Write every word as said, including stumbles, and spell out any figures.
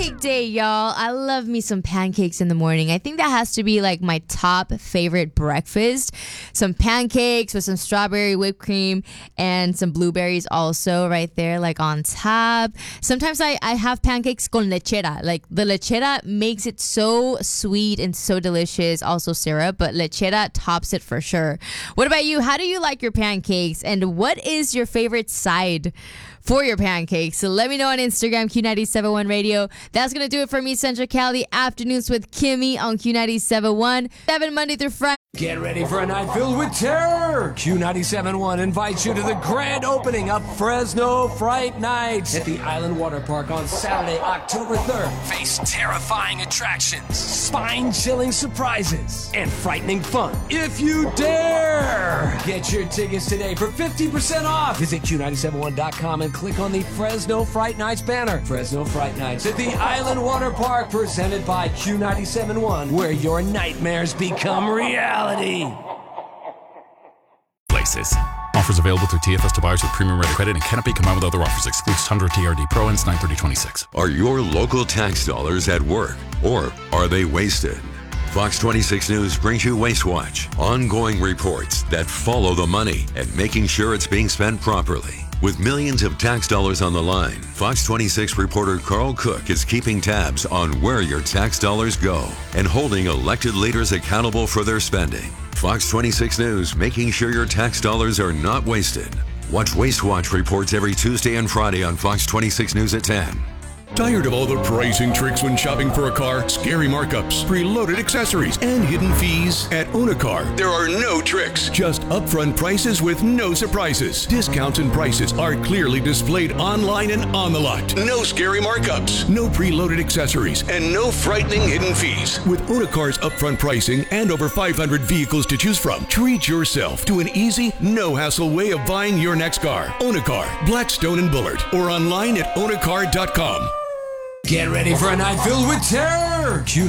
pancake day, y'all. I love me some pancakes in the morning. I think that has to be like my top favorite breakfast. Some pancakes with some strawberry whipped cream and some blueberries also right there, like on top. Sometimes I, I have pancakes con lechera. Like the lechera makes it so sweet and so delicious. Also syrup, but lechera tops it for sure. What about you? How do you like your pancakes? And what is your favorite side for your pancakes? So let me know on Instagram, Q nine seven one Radio. That's going to do it for me, Central Cali Afternoons with Kimmy on Q nine seven one. seven Monday through Friday. Get ready for a night filled with terror. Q ninety-seven point one invites you to the grand opening of Fresno Fright Nights at the Island Water Park on Saturday, October third. Face terrifying attractions, spine-chilling surprises, and frightening fun if you dare. Get your tickets today for fifty percent off. Visit Q nine seven one dot com and click on the Fresno Fright Nights banner. Fresno Fright Nights at the Island Water Park, presented by Q ninety-seven point one, where your nightmares become reality. Places. Offers available through T F S to buyers with premium rate of credit and cannot be combined with other offers. Excludes Tundra T R D Pro ends nine thirty twenty-six. Are your local tax dollars at work, or are they wasted? Fox twenty-six News brings you Waste Watch, ongoing reports that follow the money and making sure it's being spent properly. With millions of tax dollars on the line, Fox twenty-six reporter Carl Cook is keeping tabs on where your tax dollars go and holding elected leaders accountable for their spending. Fox twenty-six News, making sure your tax dollars are not wasted. Watch Waste Watch reports every Tuesday and Friday on Fox twenty-six News at ten. Tired of all the pricing tricks when shopping for a car? Scary markups, preloaded accessories, and hidden fees? At Onacar, there are no tricks, just upfront prices with no surprises. Discounts and prices are clearly displayed online and on the lot. No scary markups, no preloaded accessories, and no frightening hidden fees. With Onacar's upfront pricing and over five hundred vehicles to choose from, treat yourself to an easy, no-hassle way of buying your next car. Onacar, Blackstone and Bullard, or online at onacar dot com. Get ready for a night filled with terror. Q